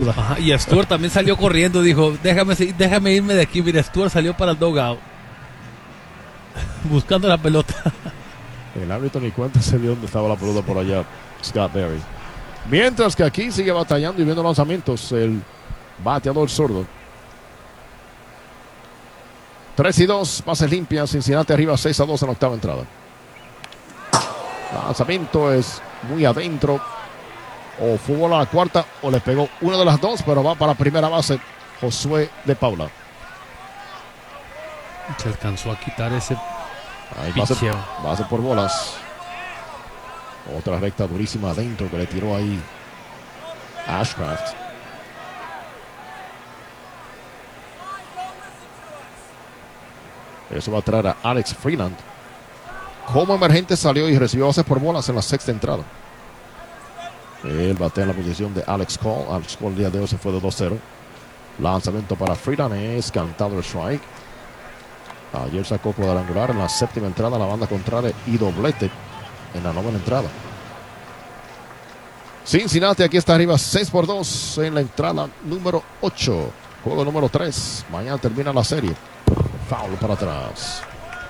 película. Ajá, y Stuart también salió corriendo, dijo, déjame irme de aquí. Mira, Stuart salió para el dugout buscando la pelota. El árbitro ni cuenta se dio dónde estaba la pelota por allá, Scott Berry. Mientras que aquí sigue batallando y viendo lanzamientos el bateador zurdo. 3-2, pases limpias, Cincinnati arriba 6-2 en la octava entrada. Lanzamiento es muy adentro. O fútbol a la cuarta o le pegó una de las dos, pero va para primera base Josué de Paula. Se alcanzó a quitar ese Base por bolas. Otra recta durísima adentro que le tiró ahí Ashcraft. Eso va a traer a Alex Freeland. Como emergente salió y recibió bases por bolas en la sexta entrada. Él batea en la posición de Alex Cole. Alex Cole el día de hoy se fue de 2-0. Lanzamiento para Freeland es cantado el strike. Ayer sacó cuadrangular en la séptima entrada la banda contraria y doblete en la novena entrada. Cincinnati aquí está arriba 6-2 en la entrada número 8. Juego número 3. Mañana termina la serie. Foul para atrás.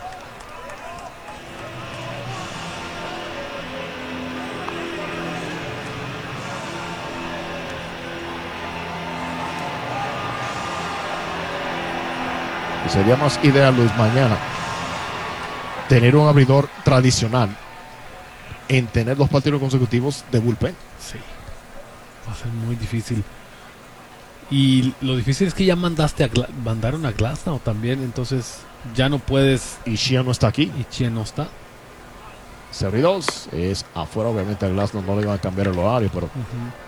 Sería más ideal, Luis, mañana tener un abridor tradicional en tener 2 partidos consecutivos de bullpen. Sí, va a ser muy difícil. Y lo difícil es que ya mandaron a Glasnow también, entonces ya no puedes. Y Chia no está aquí. Y Chia no está. Cerridos es afuera, obviamente a Glasnow no le iban a cambiar el horario, pero